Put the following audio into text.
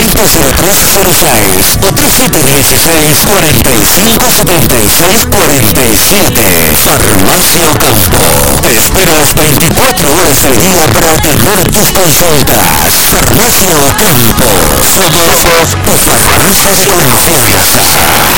200306 o 3716-4576-47. Farmacia Ocampo. Te espera las 24 horas al día para atender tus consultas. Farmacia Ocampo. Somos tu farmacia de confianza.